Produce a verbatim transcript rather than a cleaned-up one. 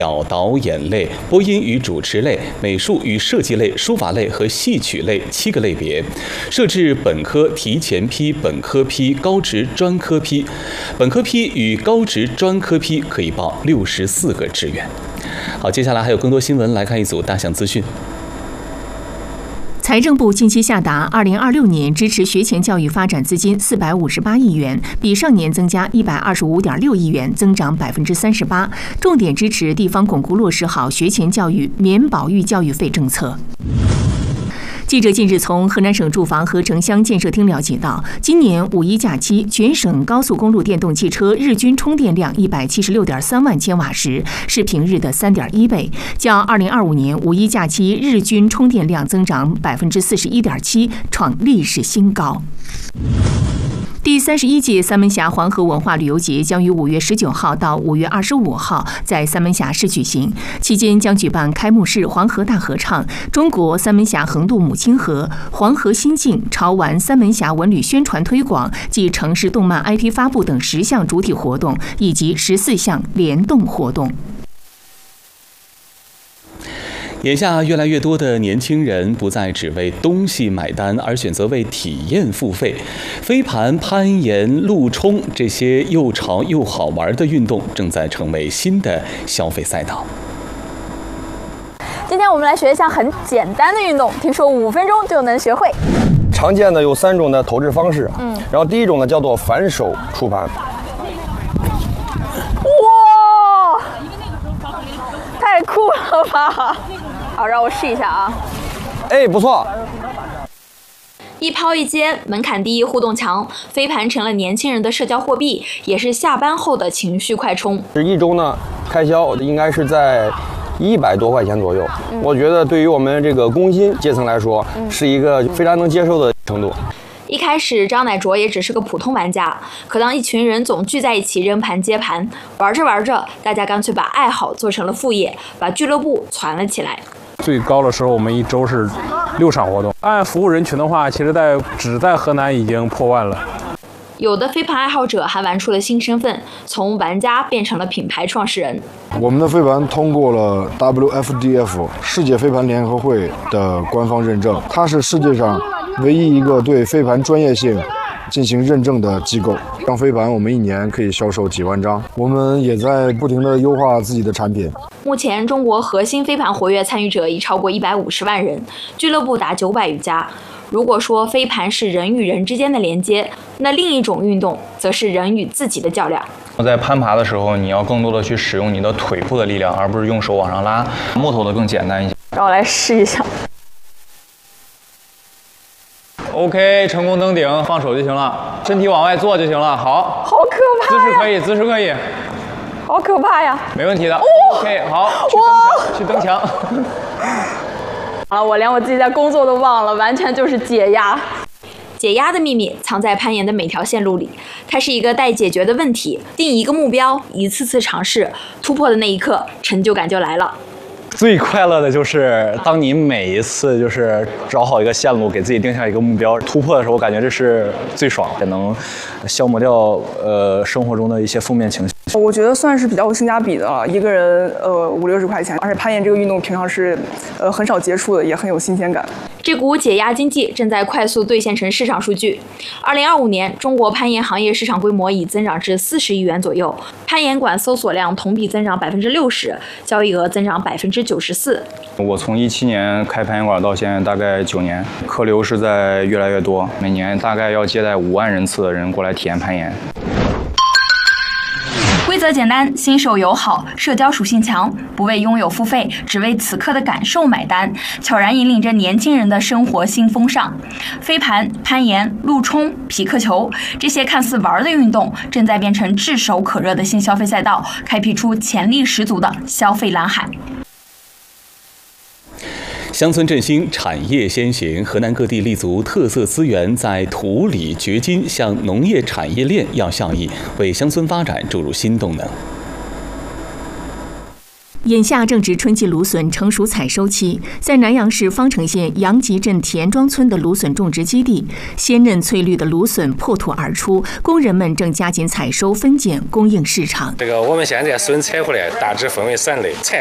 表导演类、播音与主持类、美术与设计类、书法类和戏曲类七个类别，设置本科提前批、本科批、高职专科批。本科批与高职专科批可以报六十四个志愿。好，接下来还有更多新闻，来看一组大项资讯。 财政部近期下达二零二六年支持学前教育发展资金四百五十八亿元，比上年增加一百二十五点六亿元，增长百分之三十八，重点支持地方巩固落实好学前教育免保育教育费政策。记者近日从河南省住房和城乡建设厅了解到，今年五一假期全省高速公路电动汽车日均充电量一百七十六点三万千瓦时，是平日的三点一倍，较二零二五年五一假期日均充电量增长百分之四十一点七，创历史新高。第三十一届三门峡黄河文化旅游节将于五月十九号到五月二十五号在三门峡市举行，期间将举办开幕式、黄河大合唱、中国三门峡横渡母亲河、黄河心境、潮玩三门峡文旅宣传推广及城市动漫 I P 发布等十项主体活动，以及十四项联动活动。 眼下，越来越多的年轻人不再只为东西买单，而选择为体验付费。飞盘、攀岩、路冲这些又潮又好玩的运动，正在成为新的消费赛道。 今天我们来学一项很简单的运动，听说五分钟就能学会。 常见的有三种的投掷方式，嗯，然后第一种呢叫做反手触盘。 哇，太酷了吧！好，让我试一下啊。 哎，不错。 一抛一接，门槛低，互动强，飞盘成了年轻人的社交货币，也是下班后的情绪快充。 这一周呢，开销应该是在一百多块钱左右。嗯、我觉得对于我们这个工薪阶层来说，嗯、是一个非常能接受的程度。 一开始，张乃卓也只是个普通玩家，可当一群人总聚在一起扔盘接盘，玩着玩着，大家干脆把爱好做成了副业，把俱乐部攒了起来。 最高的时候，我们一周是六场活动。按服务人群的话，其实在只在河南已经破万了。 有的飞盘爱好者还玩出了新身份，从玩家变成了品牌创始人。 我们的飞盘通过了 W F D F 世界飞盘联合会的官方认证，它是世界上唯一一个对飞盘专业性进行认证的机构。让飞盘我们一年可以销售几万张，我们也在不停地优化自己的产品。 目前中国核心飞盘活跃参与者已超过一百五十万人，俱乐部达九百余家。如果说飞盘是人与人之间的连接，那另一种运动则是人与自己的较量。 在攀爬的时候，你要更多的去使用你的腿部的力量，而不是用手往上拉。木头的更简单一些。 让我来试一下。 OK， 成功登顶，放手就行了，身体往外坐就行了。好， 好可怕呀！ 姿势可以，姿势可以， 好可怕呀！ 没问题的。 哦、 OK， 好，去登墙，去登墙。 好了，我连我自己在工作都忘了，完全就是解压。解压的秘密藏在攀岩的每条线路里，它是一个待解决的问题，定一个目标，一次次尝试，突破的那一刻，成就感就来了。 最快乐的就是当你每一次就是找好一个线路，给自己定下一个目标，突破的时候，我感觉这是最爽，也能消磨掉呃生活中的一些负面情绪。 我觉得算是比较有性价比的了，一个人呃五六十块钱，而且攀岩这个运动平常是呃很少接触的，也很有新鲜感。 这股解压经济正在快速兑现成市场数据。二零二五年，中国攀岩行业市场规模已增长至四十亿元左右，攀岩馆搜索量同比增长百分之六十，交易额增长百分之九十四。 我从一七年开攀岩馆到现在大概九年，客流是在越来越多，每年大概要接待五万人次的人过来体验攀岩。 规则简单，新手友好，社交属性强，不为拥有付费，只为此刻的感受买单，悄然引领着年轻人的生活新风尚。飞盘、攀岩、路冲、匹克球，这些看似玩的运动，正在变成炙手可热的新消费赛道，开辟出潜力十足的消费蓝海。 乡村振兴，产业先行，河南各地立足特色资源，在土里掘金，向农业产业链要效益，为乡村发展注入新动能。 眼下正值春季芦笋成熟采收期，在南阳市方城县杨集镇田庄村的芦笋种植基地，鲜嫩翠绿的芦笋破土而出，工人们正加紧采收分拣，供应市场。 这个我们现在笋采回来大致分为三类，菜